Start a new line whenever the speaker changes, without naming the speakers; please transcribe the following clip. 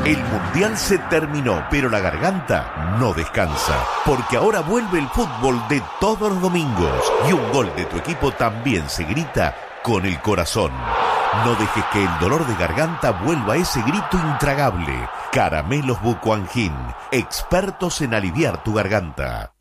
El Mundial se terminó, pero la garganta no descansa, porque ahora vuelve el fútbol de todos los domingos y un gol de tu equipo también se grita con el corazón. No dejes que el dolor de garganta vuelva a ese grito intragable. Caramelos Bucuangin, expertos en aliviar tu garganta.